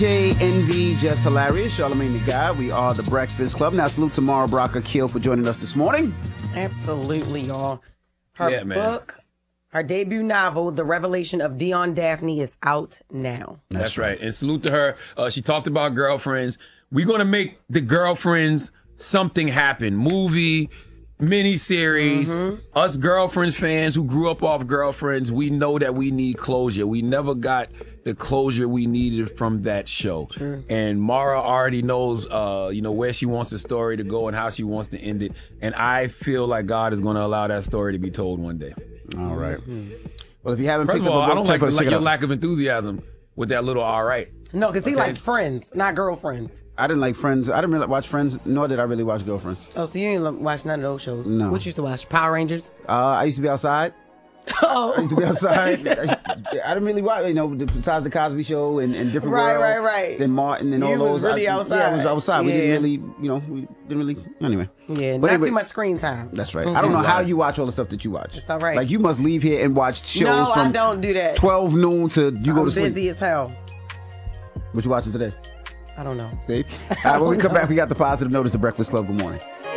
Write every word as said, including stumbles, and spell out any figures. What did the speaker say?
J N V, just hilarious. Charlamagne the God. We are the Breakfast Club. Now, salute to Mara Brock Akil for joining us this morning. Absolutely, y'all. Her yeah, man. book, her debut novel, The Revelation of Dion Daphne, is out now. That's, That's right. And salute to her. Uh, she talked about girlfriends. We're going to make the girlfriends something happen. Movie, miniseries. Mm-hmm. Us Girlfriends fans who grew up off Girlfriends, we know that we need closure. We never got the closure we needed from that show. True. And Mara already knows, uh, you know, where she wants the story to go and how she wants to end it. And I feel like God is going to allow that story to be told one day. All right. Mm-hmm. Well, if you haven't First picked of all, up a book, I don't like, like your out. lack of enthusiasm with that little all right. No, because he okay? liked Friends, not Girlfriends. I didn't like Friends. I didn't really watch Friends, nor did I really watch Girlfriends. Oh, so you didn't watch none of those shows? No. What you used to watch? Power Rangers? Uh, I used to be outside. Oh. I used to be outside. I, I didn't really watch, you know, besides the Cosby Show and, and different Right, World, right, right. Then Martin and you all those. was really I, outside. Yeah, I was outside. Yeah. We didn't really, you know, we didn't really, anyway. Yeah, but not anyway, too much screen time. That's right. Mm-hmm. I don't know how you watch all the stuff that you watch. It's all right. Like, you must leave here and watch shows no, from I don't do that. twelve noon to you go I'm to sleep. busy as hell. What you watching today? I don't know. See? All right, when we come back, we got the positive notice, the Breakfast Club. Good morning.